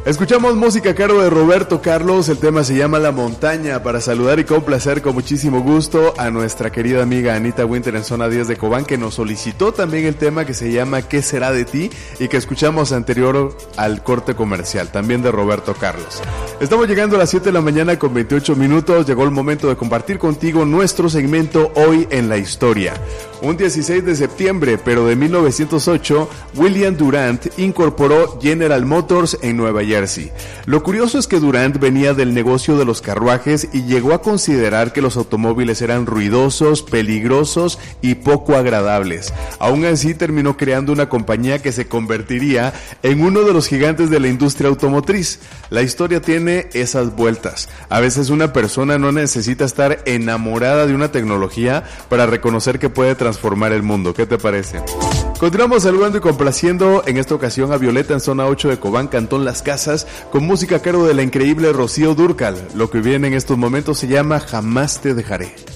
Escuchamos música a cargo de Roberto Carlos, el tema se llama La Montaña, para saludar y complacer con muchísimo gusto a nuestra querida amiga Anita Winter en Zona 10 de Cobán, que nos solicitó también el tema que se llama ¿Qué será de ti? Y que escuchamos anterior al corte comercial, también de Roberto Carlos. Estamos llegando a las 7 de la mañana con 28 minutos, llegó el momento de compartir contigo nuestro segmento Hoy en la Historia. Un 16 de septiembre, pero de 1908, William Durant incorporó General Motors en Nueva Jersey. Lo curioso es que Durant venía del negocio de los carruajes y llegó a considerar que los automóviles eran ruidosos, peligrosos y poco agradables. Aún así, terminó creando una compañía que se convertiría en uno de los gigantes de la industria automotriz. La historia tiene esas vueltas. A veces una persona no necesita estar enamorada de una tecnología para reconocer que puede transformar el mundo. ¿Qué te parece? Continuamos saludando y complaciendo en esta ocasión a Violeta en Zona 8 de Cobán, Cantón Las Casas, con música a cargo de la increíble Rocío Dúrcal. Lo que viene en estos momentos se llama Jamás te dejaré.